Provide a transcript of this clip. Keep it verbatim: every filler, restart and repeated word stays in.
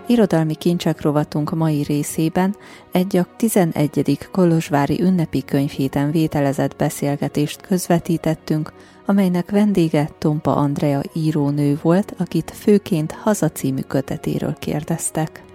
Irodalmi kincsek rovatunk mai részében egy a tizenegyedik kolozsvári ünnepi könyvhéten vételezett beszélgetést közvetítettünk, amelynek vendége Tompa Andrea írónő volt, akit főként Haza című kötetéről kérdeztek.